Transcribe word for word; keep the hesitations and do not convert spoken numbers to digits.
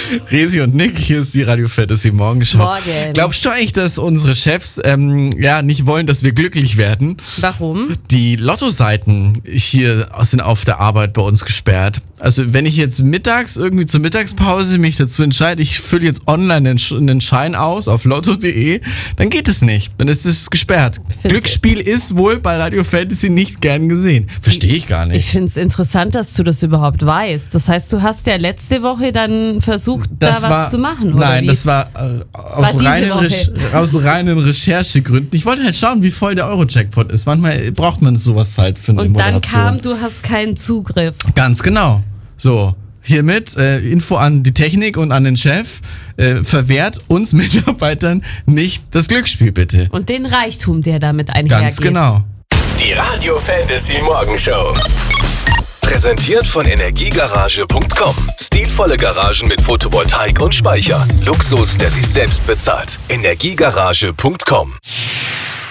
Resi und Nick, hier ist die Radio Fantasy Morgenschau. Morgen. Glaubst du eigentlich, dass unsere Chefs ähm, ja nicht wollen, dass wir glücklich werden? Warum? Die Lottoseiten hier sind auf der Arbeit bei uns gesperrt. Also wenn ich jetzt mittags irgendwie zur Mittagspause mich dazu entscheide, ich fülle jetzt online einen Schein aus auf lotto punkt de, dann geht es nicht. Dann ist es gesperrt. Find's Glücksspiel ist wohl bei Radio Fantasy nicht gern gesehen. Verstehe ich gar nicht. Ich finde es interessant, dass du das überhaupt weißt. Das heißt, du hast ja letzte Woche dann versucht, Das da was war, zu machen, oder Nein, wie? das war äh, aus, diese reinen Woche? Re- aus reinen Recherchegründen. Ich wollte halt schauen, wie voll der Euro-Jackpot ist. Manchmal braucht man sowas halt für eine Und dann Moderation. kam, du hast keinen Zugriff. Ganz genau. So, hiermit äh, Info an die Technik und an den Chef. Äh, verwehrt uns Mitarbeitern nicht das Glücksspiel, bitte. Und den Reichtum, der damit einhergeht. Ganz genau. Die Radio Fantasy Morgenshow. Präsentiert von Energiegarage punkt com. Stilvolle Garagen mit Photovoltaik und Speicher. Luxus, der sich selbst bezahlt. Energiegarage punkt com.